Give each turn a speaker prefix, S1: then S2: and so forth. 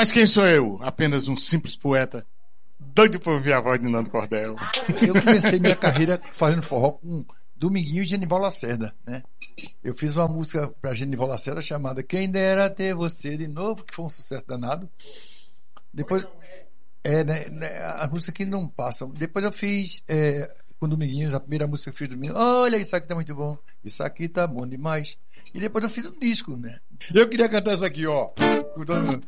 S1: Mas quem sou eu? Apenas um simples poeta, doido por ouvir a voz de Nando Cordel.
S2: Eu comecei minha carreira fazendo forró com Dominguinho e Genival Lacerda, né? Eu fiz uma música para Genival Lacerda chamada Quem Dera Ter Você de Novo, que foi um sucesso danado. Depois, a música que não passa. Depois eu fiz com Dominguinho, a primeira música que eu fiz do Dominguinho. Olha, isso aqui tá muito bom. Isso aqui tá bom demais. E depois eu fiz um disco, né? Eu queria cantar essa aqui, ó.